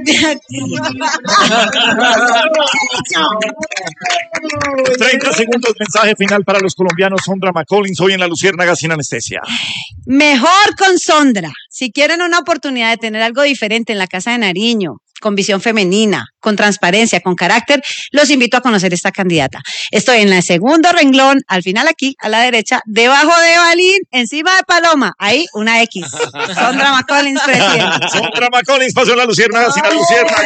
...30 segundos, mensaje final para los colombianos. Sondra McCollins, hoy en La Luciérnaga sin anestesia. Mejor con Sondra. Si quieren una oportunidad de tener algo diferente en la Casa de Nariño, con visión femenina, con transparencia, con carácter, los invito a conocer esta candidata. Estoy en el segundo renglón, al final aquí, a la derecha, debajo de Balín, encima de Paloma, ahí una X. Sondra McCollins, presidente. Sondra McCollins pasó en La Luciérnaga sin la Luciérnaga.